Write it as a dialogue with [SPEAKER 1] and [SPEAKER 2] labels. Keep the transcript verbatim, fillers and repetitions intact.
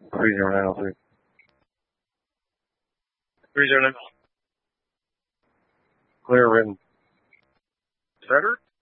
[SPEAKER 1] Three zero nine oh three.
[SPEAKER 2] Three zero nine.
[SPEAKER 1] Clear written.
[SPEAKER 2] Better?